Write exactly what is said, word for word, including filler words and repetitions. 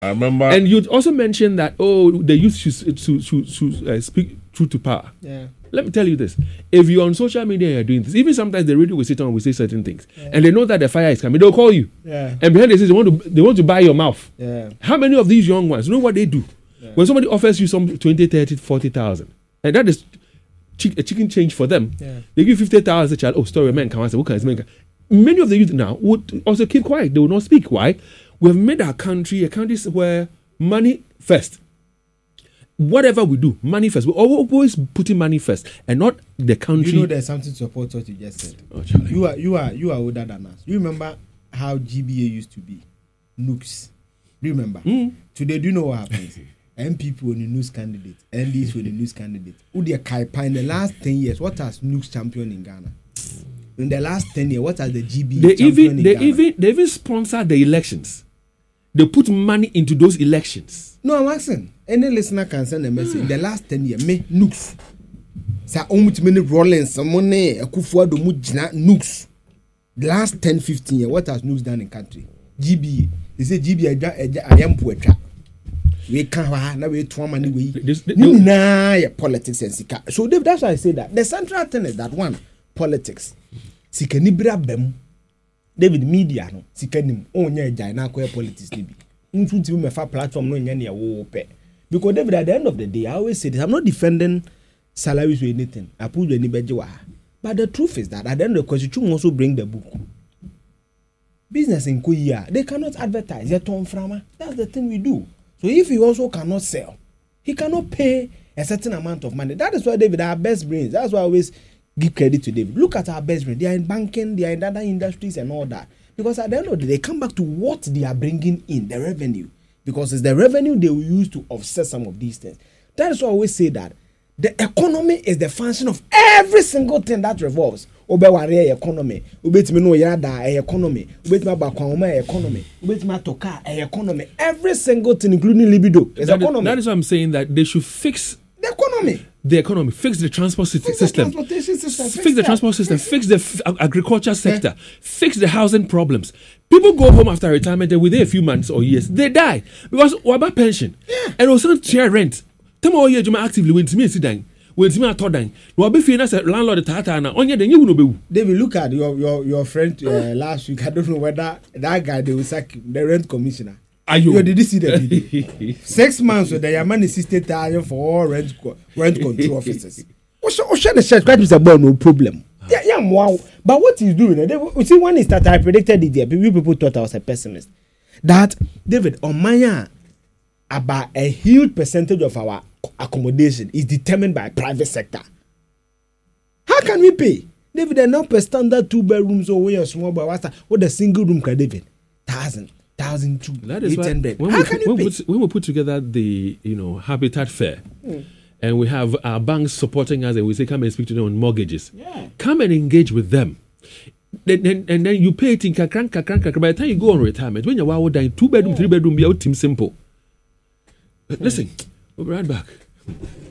I remember. And you also mentioned that, oh, the youth should, should, should, should uh, speak truth to power. Yeah. Let me tell you this. If you're on social media and you're doing this, even sometimes the radio will sit on and will say certain things. Yeah. And they know that the fire is coming. They'll call you. Yeah. And behind the scenes, they want to they want to buy your mouth. Yeah. How many of these young ones, you know what they do? Yeah. When somebody offers you some twenty, thirty, forty thousand, and that is chi- a chicken change for them, yeah. they give fifty thousand as a child. Oh, story man, come on, what can I Many of the youth now would also keep quiet. They will not speak. Why? We have made our country a country where money first. Whatever we do, money first. We're always putting money first and not the country. You know there's something to support what you just said. Oh, you are you are you are older than us. You remember how G B A used to be? Nooks. Do you remember? Mm. Today, do you know what happens? M P P were the news candidate. N D S were the news candidate. Udia Kaipa in the last ten years, what has Nooks champion in Ghana? In the last ten years, what has the G B A they champion even, in they Ghana? even they even sponsor the elections. They put money into those elections. No, I'm asking. Any listener can send a message. In the last ten years, me Nooks. Sa omu many Rollins, someone a Kufuado Mujina Nooks. The last ten, fifteen years, what has Nooks done in country? G B A. They say G B A I am poetra. We can't now we two money we nah politics and sika. So Dave, that's why I say that the central thing is that one politics. Sika nibra bem. David media no sika nim onya jai na ko politics ni bi. Untu me fa platform no nya ne wo pe. Because David, at the end of the day, I always say this, I'm not defending salaries or anything. I put you any bejewa. But the truth is that at the end of the question, you also bring the book. Business in Kuya, they cannot advertise. They're torn from. That's the thing we do. So if he also cannot sell, he cannot pay a certain amount of money. That is why David, our best brains. That's why I always give credit to David. Look at our best brains. They are in banking, they are in other industries and all that. Because at the end of the day, they come back to what they are bringing in, the revenue. Because it's the revenue they will use to offset some of these things. That is why I always say that the economy is the function of every single thing that revolves. Obeware economy, ubetimi no yada economy, ubetimi abakwanoma economy, ubetimi atoka economy. Every single thing, including libido, is that economy. Is, that is why I'm saying that they should fix the economy. The economy, fix the transport fix system, the transportation system, fix, fix the that. transport system, fix, fix the f- agriculture sector, yeah. fix the housing problems. People go home after retirement and within a few months or years they die because what about pension? Yeah. And also share rent. Tell me all year you actively when to me sit down. When to me I told down. No, be feeling as a landlord tata na onye then you will be. David, look at your your your friend uh, last week. I don't know whether that guy they will sack the rent commissioner. Ayo. You did you see the video? Six months with the Yamani sixty thousand for all rent co- rent control officers. Ocean the church is about no problem. Yeah, yeah, wow. But what he's doing, they, you see, when he started, I predicted it there. People thought I was a pessimist. That David, on my about a huge percentage of our accommodation is determined by private sector. How can we pay? David, they're not per standard two bedrooms or way or small, but what's that? What a single room can David? Thousand. Thousand two, that is when, How we, can you when, pay? We, when we put together the you know Habitat Fair, mm. and we have our banks supporting us, and we say come and speak to them on mortgages. Yeah. Come and engage with them. Then, then, and then you pay it in kakran kakran kakran. By the time you go on retirement, when you're wow dying, two bedroom, yeah. three bedroom, be out team simple. Mm. Listen, we'll be right back.